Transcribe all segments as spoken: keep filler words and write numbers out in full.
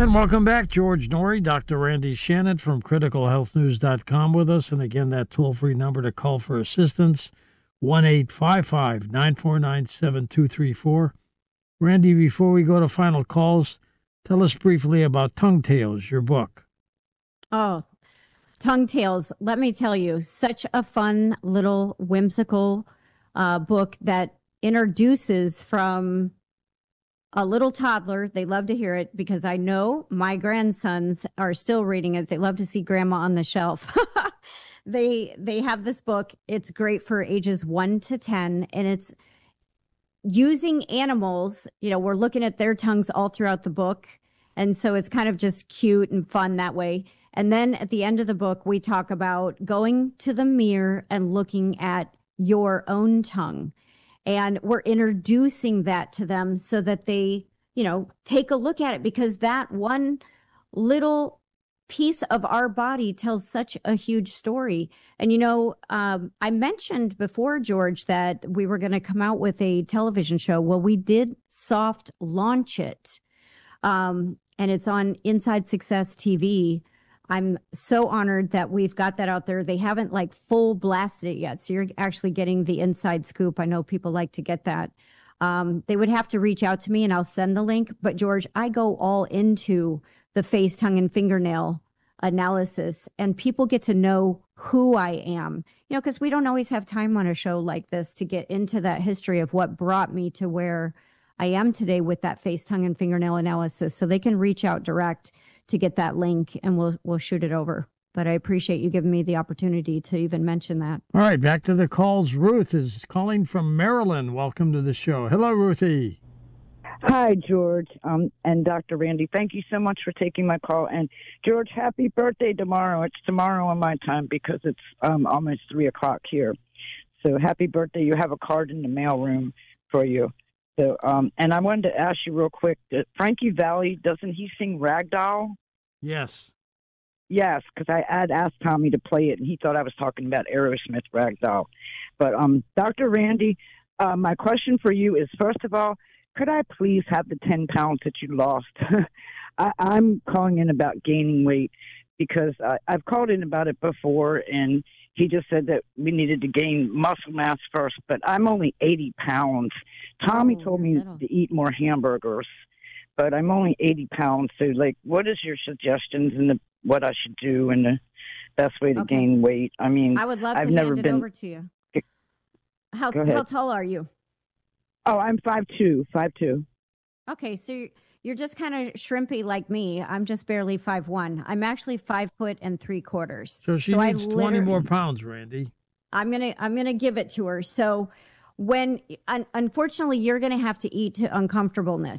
And welcome back, George Norrie, Doctor Randy Shannon from critical health news dot com with us. And again, that toll-free number to call for assistance, one eight five five, nine four nine, seven two three four. Randy, before we go to final calls, tell us briefly about Tongue Tales, your book. Oh, Tongue Tales, let me tell you, such a fun little whimsical uh, book that introduces from a little toddler. They love to hear it because I know my grandsons are still reading it. They love to see Grandma on the shelf. they they have this book. It's great for ages one to ten, and it's using animals. You know, we're looking at their tongues all throughout the book, and so it's kind of just cute and fun that way. And then at the end of the book, we talk about going to the mirror and looking at your own tongue. And we're introducing that to them so that they, you know, take a look at it, because that one little piece of our body tells such a huge story. And, you know, um, I mentioned before, George, that we were going to come out with a television show. Well, we did soft launch it, um, and it's on Inside Success T V. I'm so honored that we've got that out there. They haven't like full blasted it yet, so you're actually getting the inside scoop. I know people like to get that. Um, they would have to reach out to me and I'll send the link. But George, I go all into the face, tongue, and fingernail analysis, and people get to know who I am. You know, because we don't always have time on a show like this to get into that history of what brought me to where I am today with that face, tongue, and fingernail analysis. So they can reach out direct to get that link, and we'll we'll shoot it over. But I appreciate you giving me the opportunity to even mention that. All right, back to the calls. Ruth is calling from Maryland. Welcome to the show. Hello, Ruthie. Hi, George, um, and Doctor Randy. Thank you so much for taking my call. And, George, happy birthday tomorrow. It's tomorrow on my time because it's um, almost three o'clock here. So happy birthday. You have a card in the mailroom for you. So, um, and I wanted to ask you real quick, that Frankie Valli, doesn't he sing Ragdoll? Yes. Yes, because I had asked Tommy to play it, and he thought I was talking about Aerosmith Ragdoll. But, um, Doctor Randy, uh, my question for you is, first of all, could I please have the ten pounds that you lost? I, I'm calling in about gaining weight because I, I've called in about it before, and he just said that we needed to gain muscle mass first, but I'm only eighty pounds. Tommy oh, told me little. to eat more hamburgers, but I'm only eighty pounds. So, like, what is your suggestions and the, what I should do and the best way to okay. gain weight? I mean, I would love I've to never hand it been... over to you. How, Go ahead. how tall are you? Oh, I'm five two, five two. Okay, so you're, you're just kind of shrimpy like me. I'm just barely five one. I'm actually five foot and three quarters. So she so needs twenty more pounds, Randy. I'm gonna I'm gonna give it to her. So when un, unfortunately you're gonna have to eat to uncomfortableness.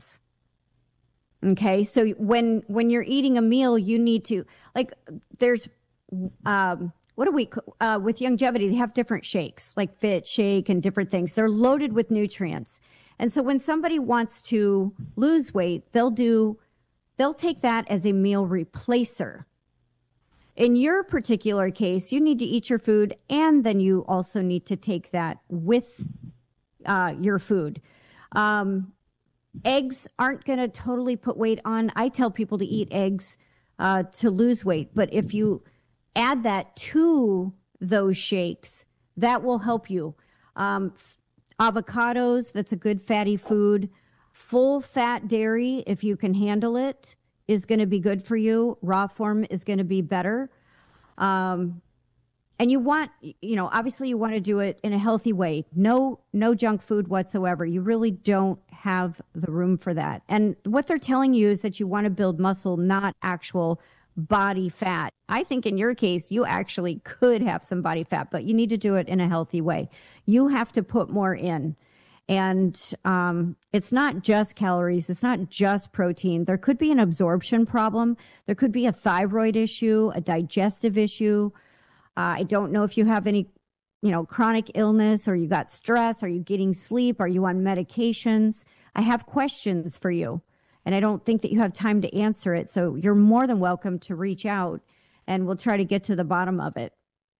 Okay, so when when you're eating a meal, you need to like there's um. What do we, uh, with Youngevity, they have different shakes, like Fit Shake and different things. They're loaded with nutrients. And so when somebody wants to lose weight, they'll do, they'll take that as a meal replacer. In your particular case, you need to eat your food, and then you also need to take that with uh, your food. Um, eggs aren't going to totally put weight on. I tell people to eat eggs uh, to lose weight, but if you add that to those shakes, that will help you. Um, avocados, that's a good fatty food. Full fat dairy, if you can handle it, is going to be good for you. Raw form is going to be better. Um, and you want, you know, obviously you want to do it in a healthy way. No, no junk food whatsoever. You really don't have the room for that. And what they're telling you is that you want to build muscle, not actual body fat. I think in your case, you actually could have some body fat, but you need to do it in a healthy way. You have to put more in. And um, it's not just calories. It's not just protein. There could be an absorption problem. There could be a thyroid issue, a digestive issue. Uh, I don't know if you have any, you know, chronic illness, or you got stress. Are you getting sleep? Are you on medications? I have questions for you, and I don't think that you have time to answer it. So you're more than welcome to reach out, and we'll try to get to the bottom of it.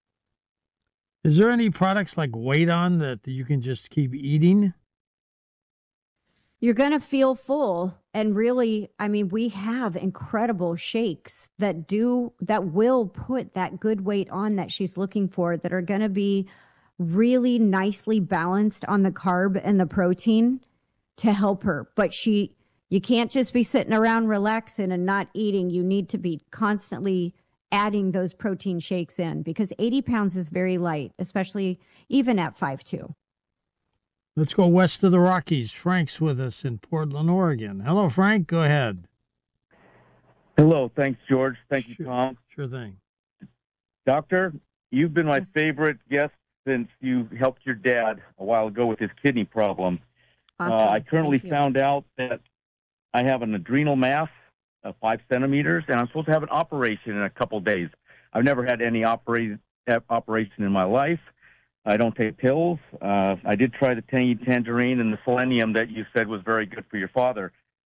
Is there any products like Weight On that you can just keep eating? you're going to feel full. And really, I mean, we have incredible shakes that do, that will put that good weight on that she's looking for, that are going to be really nicely balanced on the carb and the protein to help her. But she, you can't just be sitting around relaxing and not eating. You need to be constantly adding those protein shakes in, because eighty pounds is very light, especially even at five two. Let's go west of the Rockies. Frank's with us in Portland, Oregon. Hello, Frank. Go ahead. Hello. Thanks, George. Thank you, Sure, Tom. Sure thing. Doctor, you've been my Yes. favorite guest since you helped your dad a while ago with his kidney problem. Awesome. Uh, I currently Thank you. found out that I have an adrenal mass of five centimeters, and I'm supposed to have an operation in a couple days. I've never had any opera- operation in my life. I don't take pills. Uh, I did try the tangy tangerine and the selenium that you said was very good for your father.